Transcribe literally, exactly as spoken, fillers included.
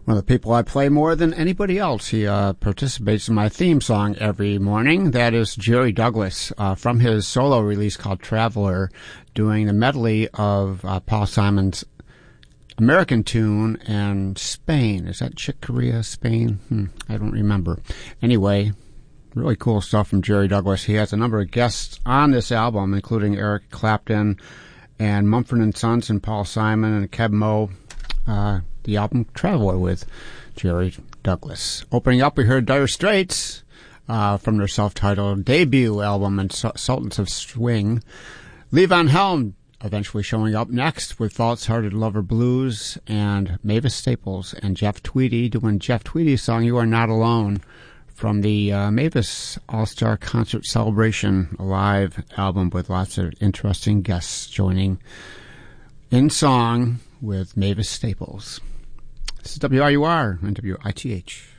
One of the people I play more than anybody else. He uh, participates in my theme song every morning. That is Jerry Douglas uh, from his solo release called Traveler, doing the medley of uh, Paul Simon's American Tune and Spain. Is that Chick Corea, Spain? Hmm, I don't remember. Anyway, really cool stuff from Jerry Douglas. He has a number of guests on this album, including Eric Clapton and Mumford and Sons and Paul Simon and Keb Mo. Uh, the album Traveler with Jerry Douglas. Opening up, we heard Dire Straits uh, from their self-titled debut album, and Sultans of Swing. Levon Helm eventually showing up next with False Hearted Lover Blues, and Mavis Staples and Jeff Tweedy doing Jeff Tweedy's song You Are Not Alone from the uh, Mavis All-Star Concert Celebration, a live album with lots of interesting guests joining in song with Mavis Staples. This is W R U R and W I T H.